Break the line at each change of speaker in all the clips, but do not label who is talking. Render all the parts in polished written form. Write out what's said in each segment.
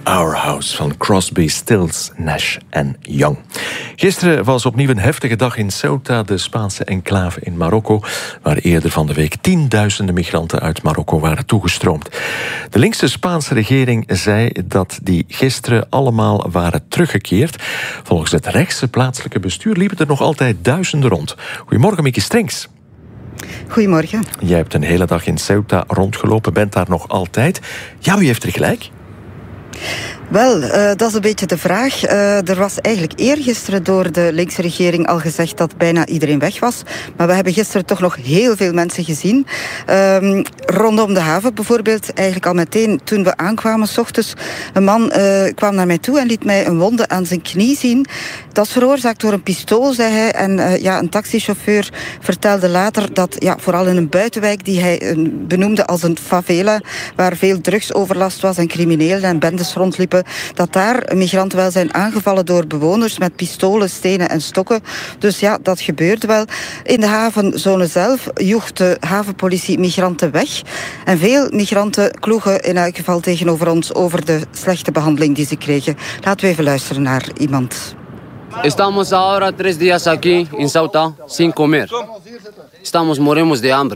Our House van Crosby, Stills, Nash en Young. Gisteren was opnieuw een heftige dag in Ceuta, de Spaanse enclave in Marokko, waar eerder van de week tienduizenden migranten uit Marokko waren toegestroomd. De linkse Spaanse regering zei dat die gisteren allemaal waren teruggekeerd. Volgens het rechtse plaatselijke bestuur liepen er nog altijd duizenden rond. Goedemorgen, Mieke Strings.
Goedemorgen.
Jij hebt een hele dag in Ceuta rondgelopen, bent daar nog altijd. Ja, wie heeft er gelijk?
Wel, dat is een beetje de vraag. Er was eigenlijk eergisteren door de linkse regering al gezegd dat bijna iedereen weg was. Maar we hebben gisteren toch nog heel veel mensen gezien. Rondom de haven bijvoorbeeld, eigenlijk al meteen toen we aankwamen 's ochtends. Een man kwam naar mij toe en liet mij een wonde aan zijn knie zien. Dat is veroorzaakt door een pistool, zei hij. En een taxichauffeur vertelde later dat vooral in een buitenwijk die hij benoemde als een favela, waar veel drugsoverlast was en criminelen en bendes rondliepen, dat daar migranten wel zijn aangevallen door bewoners met pistolen, stenen en stokken. Dus ja, dat gebeurde wel. In de havenzone zelf joeg de havenpolitie migranten weg. En veel migranten kloegen in elk geval tegenover ons over de slechte behandeling die ze kregen. Laten we even luisteren naar iemand.
Estamos ahora 3 días aquí en Ceuta sin comer. Morimos de hambre.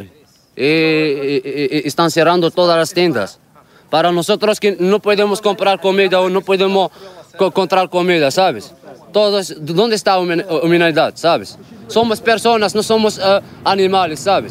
Están cerrando todas las tiendas. Para nosotros que no podemos comprar comida o no podemos encontrar comida, ¿sabes? Todos, ¿dónde está la humanidad, sabes? Somos personas, no somos animales, ¿sabes?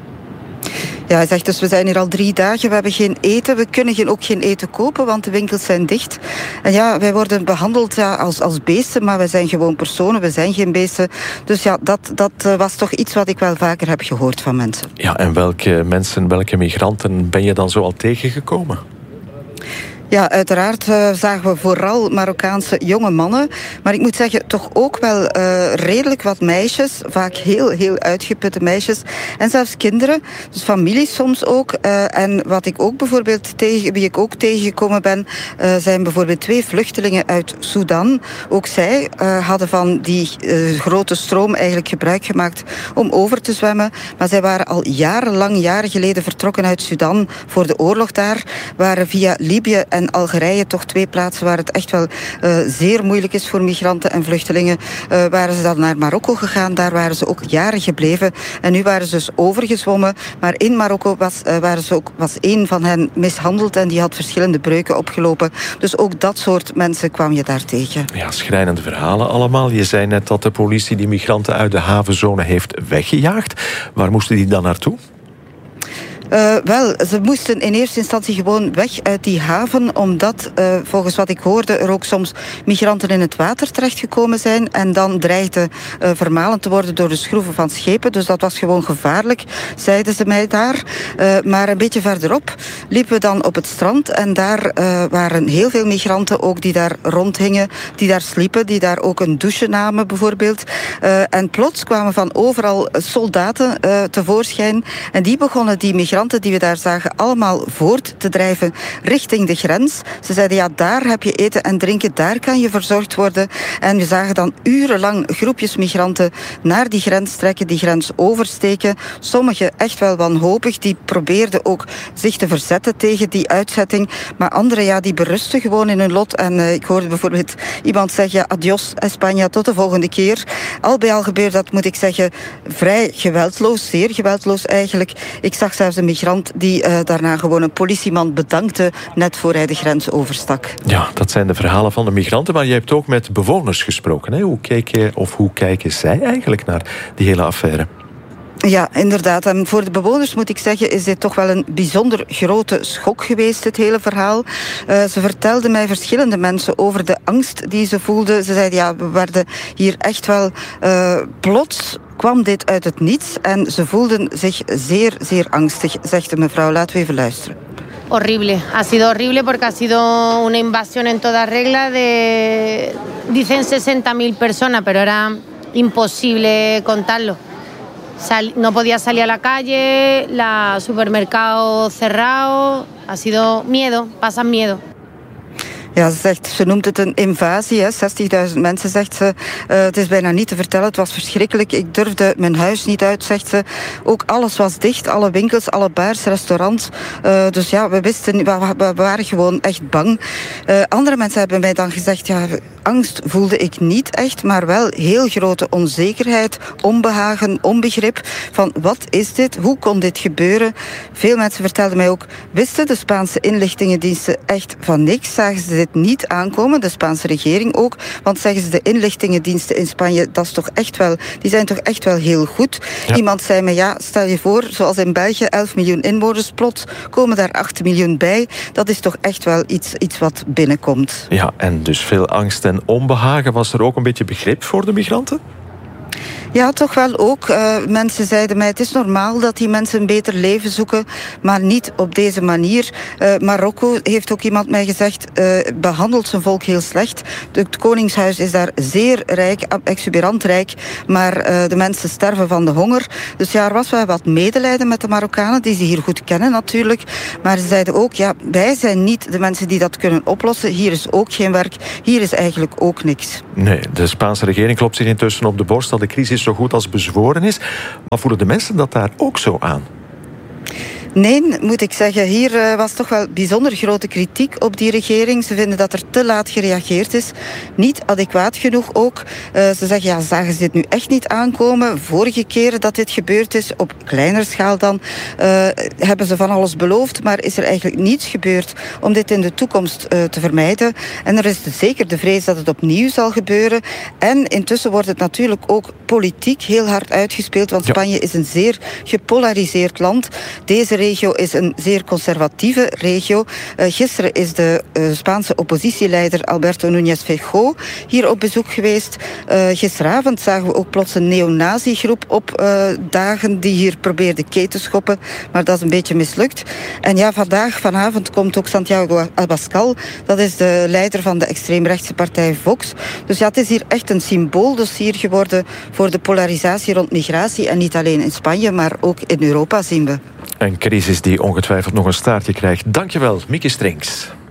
Ja, hij zegt dus, we zijn hier al 3 dagen, we hebben geen eten, we kunnen ook geen eten kopen, want de winkels zijn dicht. En ja, wij worden behandeld als beesten, maar wij zijn gewoon personen, we zijn geen beesten. Dus ja, dat was toch iets wat ik wel vaker heb gehoord van mensen.
Ja, en welke migranten ben je dan zo al tegengekomen?
Ja, uiteraard zagen we vooral Marokkaanse jonge mannen. Maar ik moet zeggen, toch ook wel redelijk wat meisjes. Vaak heel, heel uitgeputte meisjes. En zelfs kinderen. Dus families soms ook. En wat ik ook bijvoorbeeld wie ik ook tegengekomen ben, zijn bijvoorbeeld 2 vluchtelingen uit Sudan. Ook zij hadden van die grote stroom eigenlijk gebruik gemaakt om over te zwemmen. Maar zij waren al jaren geleden vertrokken uit Sudan voor de oorlog daar. Waren via Libië en Algerije toch 2 plaatsen waar het echt wel zeer moeilijk is voor migranten en vluchtelingen. Waren ze dan naar Marokko gegaan, daar waren ze ook jaren gebleven. En nu waren ze dus overgezwommen. Maar in Marokko was 1 van hen mishandeld en die had verschillende breuken opgelopen. Dus ook dat soort mensen kwam je daar tegen.
Ja, schrijnende verhalen allemaal. Je zei net dat de politie die migranten uit de havenzone heeft weggejaagd. Waar moesten die dan naartoe?
Wel, ze moesten in eerste instantie gewoon weg uit die haven, omdat volgens wat ik hoorde er ook soms migranten in het water terechtgekomen zijn en dan dreigden vermalen te worden door de schroeven van schepen. Dus dat was gewoon gevaarlijk, zeiden ze mij daar. Maar een beetje verderop liepen we dan op het strand en daar waren heel veel migranten ook die daar rondhingen, die daar sliepen, die daar ook een douche namen bijvoorbeeld. En plots kwamen van overal soldaten tevoorschijn en die begonnen die migranten die we daar zagen allemaal voort te drijven richting de grens. Ze zeiden, ja, daar heb je eten en drinken, daar kan je verzorgd worden. En we zagen dan urenlang groepjes migranten naar die grens trekken, die grens oversteken. Sommigen echt wel wanhopig, die probeerden ook zich te verzetten tegen die uitzetting. Maar anderen, ja, die berusten gewoon in hun lot. En ik hoorde bijvoorbeeld iemand zeggen, adios España, tot de volgende keer. Al bij al gebeurde dat, moet ik zeggen, vrij geweldloos, zeer geweldloos eigenlijk. Ik zag zelfs een migrant die daarna gewoon een politieman bedankte net voor hij de grens overstak.
Ja, dat zijn de verhalen van de migranten, maar je hebt ook met bewoners gesproken. Hè? Hoe kijken zij eigenlijk naar die hele affaire?
Ja, inderdaad. En voor de bewoners moet ik zeggen, is dit toch wel een bijzonder grote schok geweest, dit hele verhaal. Ze vertelden mij verschillende mensen over de angst die ze voelden. Ze zeiden, ja, we werden hier echt wel plots kwam dit uit het niets en ze voelden zich zeer, zeer angstig, zegt de mevrouw. Laten we even luisteren.
Horrible, ha sido horrible porque ha sido una invasión en toda regla dicen 60.000 personas, pero era imposible contarlo. No podía salir a la calle, la supermercado cerrado, ha sido miedo, pasan miedo.
Ja, ze noemt het een invasie. 60.000 mensen, zegt ze. Het is bijna niet te vertellen. Het was verschrikkelijk. Ik durfde mijn huis niet uit, zegt ze. Ook alles was dicht. Alle winkels, alle bars, restaurants. Dus ja, we waren gewoon echt bang. Andere mensen hebben mij dan gezegd... ja, angst voelde ik niet echt, maar wel heel grote onzekerheid, onbehagen, onbegrip. Van wat is dit? Hoe kon dit gebeuren? Veel mensen vertelden mij ook... wisten de Spaanse inlichtingendiensten echt van niks? Zagen ze dit niet aankomen? De Spaanse regering ook. Want zeggen ze, de inlichtingendiensten in Spanje... die zijn toch echt wel heel goed. Ja. Iemand zei me, ja, stel je voor... zoals in België 11 miljoen inwoners, plots komen daar 8 miljoen bij. Dat is toch echt wel iets wat binnenkomt.
Ja, en dus veel angst en onbehagen. Was er ook een beetje begrip voor de migranten?
Ja, toch wel ook. Mensen zeiden mij, het is normaal dat die mensen een beter leven zoeken, maar niet op deze manier. Marokko, heeft ook iemand mij gezegd, behandelt zijn volk heel slecht. Het koningshuis is daar zeer rijk, exuberant rijk, maar de mensen sterven van de honger. Dus ja, er was wel wat medelijden met de Marokkanen, die ze hier goed kennen natuurlijk. Maar ze zeiden ook, ja, wij zijn niet de mensen die dat kunnen oplossen. Hier is ook geen werk, hier is eigenlijk ook niks.
Nee, de Spaanse regering klopt zich intussen op de borst dat de crisis zo goed als bezworen is. Maar voelen de mensen dat daar ook zo aan?
Nee, moet ik zeggen. Hier was toch wel bijzonder grote kritiek op die regering. Ze vinden dat er te laat gereageerd is. Niet adequaat genoeg ook. Ze zeggen, ja, zagen ze dit nu echt niet aankomen? Vorige keren dat dit gebeurd is, op kleiner schaal dan, hebben ze van alles beloofd, maar is er eigenlijk niets gebeurd om dit in de toekomst te vermijden. En er is zeker de vrees dat het opnieuw zal gebeuren. En intussen wordt het natuurlijk ook politiek heel hard uitgespeeld, want Spanje is een zeer gepolariseerd land. Deze regio is een zeer conservatieve regio. Gisteren is de Spaanse oppositieleider Alberto Núñez Feijóo hier op bezoek geweest. Gisteravond zagen we ook plots een neonazi-groep opdagen die hier probeerde kee te schoppen, maar dat is een beetje mislukt. En ja, vanavond komt ook Santiago Abascal. Dat is de leider van de extreemrechtse partij Vox. Dus ja, het is hier echt een symbooldossier geworden voor de polarisatie rond migratie. En niet alleen in Spanje, maar ook in Europa zien we.
Een crisis die ongetwijfeld nog een staartje krijgt. Dankjewel, Mieke Strings.